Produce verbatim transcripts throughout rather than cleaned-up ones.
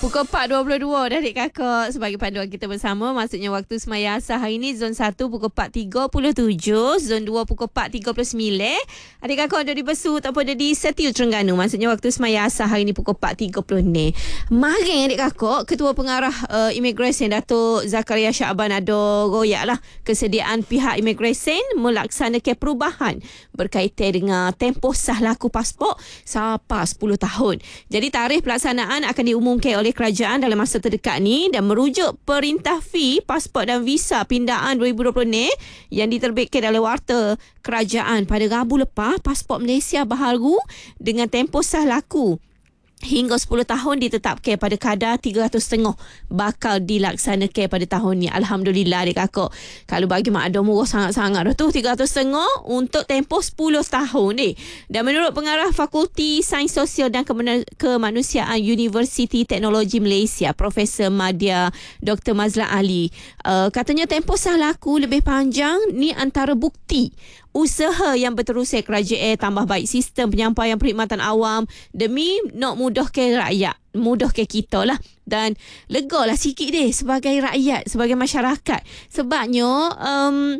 Pukul empat dua puluh dua dah adik kakak sebagai panduan kita bersama. Maksudnya waktu semaya asar hari ni zon satu pukul empat tiga puluh tujuh, zon dua pukul empat tiga puluh sembilan. Adik kakak ada di Besu ataupun ada di Setiu Terengganu. Maksudnya waktu semaya asar hari ni pukul empat tiga puluh ni. Mari adik kakak, Ketua Pengarah uh, Imigresen Datuk Zakaria Syaban ada royak lah kesediaan pihak Imigresen melaksanakan perubahan berkaitan dengan tempoh sah laku pasport sampai sepuluh tahun. Jadi tarikh pelaksanaan akan diumumkan oleh kerajaan dalam masa terdekat ni dan merujuk perintah fee pasport dan visa pindaan dua ribu dua puluh ni yang diterbitkan oleh Warta Kerajaan pada Rabu lepas. Pasport Malaysia baharu dengan tempoh sah laku hingga sepuluh tahun ditetapkan pada kadar tiga ratus setengah bakal dilaksanakan pada tahun ni. Alhamdulillah adik kakak. Kalau bagi mak ada murah sangat-sangat dah tu tiga ratus setengah untuk tempoh sepuluh tahun ni. Dan menurut pengarah Fakulti Sains Sosial dan Kemanusiaan Universiti Teknologi Malaysia Profesor Madya Doktor Mazlan Ali, uh, katanya tempoh sah laku lebih panjang ni antara bukti usaha yang berterusan kerajaan tambah baik sistem penyampaian perkhidmatan awam demi nak mudahkan rakyat, mudahkan kita lah, dan lega lah sikit deh sebagai rakyat, sebagai masyarakat. Sebabnya um,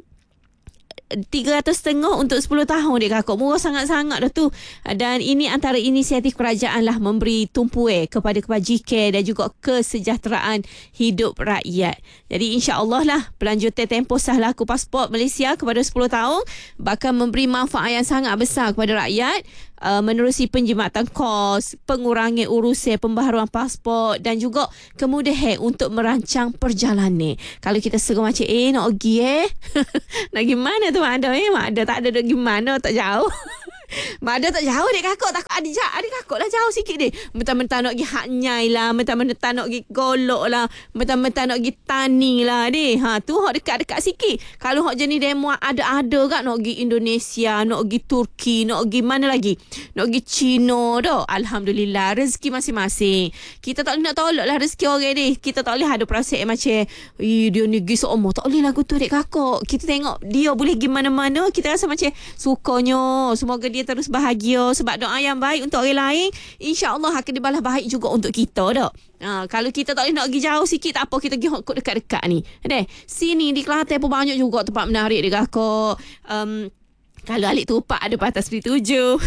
tiga ratus setengah untuk sepuluh tahun dek kakak, murah sangat-sangat dah tu. Dan ini antara inisiatif kerajaan lah memberi tumpuan kepada kebajikan dan juga kesejahteraan hidup rakyat. Jadi insya-Allah lah pelanjutan tempoh sah laku pasport Malaysia kepada sepuluh tahun bakal memberi manfaat yang sangat besar kepada rakyat, uh, menerusi penjimatan kos, pengurangan urusan pembaharuan pasport dan juga kemudahan untuk merancang perjalanan. Kalau kita seru macam eh nak pergi eh nak pergi mana tu mak ada eh mak ada tak ada nak pergi mana, tak jauh. Mak ada tak jauh dek kakak, takut adik jak adik kakak lah jauh sikit deh. Mentang-mentang nak pergi hak nyai lah, mentang-mentang nak pergi golok lah, mentang-mentang nak pergi tani lah deh. Ha tu hak dekat-dekat sikit. Kalau hak jenis demo ada-ada kat nak pergi Indonesia, nak pergi Turki, nak pergi mana lagi? Nak pergi China dah. Alhamdulillah rezeki masing-masing. Kita tak boleh nak tolak lah rezeki orang deh. Kita tak boleh ada perasaan macam eh dia ni pergi seumur. Tak boleh lagu tu dek kakak. Kita tengok dia boleh pergi mana-mana, kita rasa macam sukanya. Semoga dia dia terus bahagia sebab doa yang baik untuk orang lain insya-Allah akan dibalas baik juga untuk kita dah. Ha, kalau kita tak boleh nak pergi jauh sikit tak apa, kita pergi hok dekat-dekat ni. Deh, sini di Kelantan pun banyak juga tempat menarik dek kakak. Um, kalau alik tupak ada patah seperti tujuh.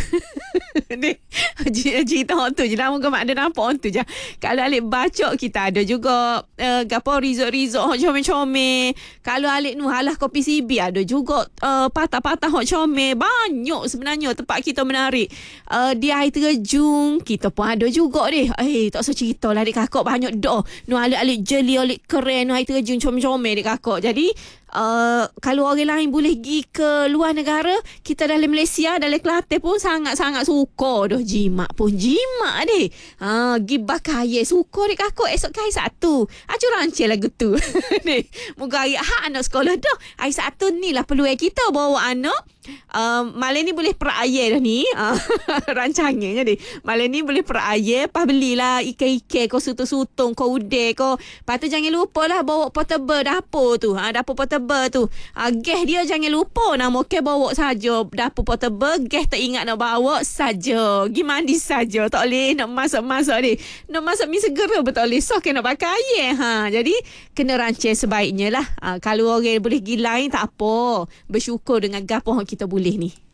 Ni cerita hak tu je lah, moga mak ada nampak hak tu je. Kalau alik bacok kita ada juga uh, gapo resort-resort hak comel-comel. Kalau alik nu halah kopi C B ada juga uh, patah-patah hak comel. Banyak sebenarnya tempat kita menarik. Uh, di air terjun kita pun ada juga deh. Eh tak usah cerita lah dek kakak, banyak dah. Nu alik-alik jeli, alik keren nu air terjun comel-comel dek kakak. Jadi Uh, kalau orang lain boleh pergi ke luar negara, kita dalam Malaysia, dalam Kelantan pun sangat-sangat suka dah. Jimat pun jimat deh. Ha, pergi bakaya suka dek kakak. Esok hari Sabtu acu rancang lagu tu. Ni moga hari hak anak sekolah dah. Hari Sabtu ni lah peluang kita bawa anak. Uh, malam ni boleh perayaan dah ni. Uh, rancangannya deh. Malam ni boleh perayaan. Lepas belilah ikan-ikan kau sutong-sutong, kau udek kau. Lepas tu jangan lupa lah bawa portable dapur tu. Ha, dapur portable tu. Ha, gas dia jangan lupa. Nama okay, bawa saja dapur portable. Gas tak ingat nak bawa saja. Pergi mandi saja. Tak boleh nak masak-masak ni. Nak masak mi segera pun tak boleh. So kena pakai air. Ha, jadi kena rancang sebaiknya lah. Ha, kalau orang boleh pergi lain tak apa. Bersyukur dengan gapo kita boleh ni.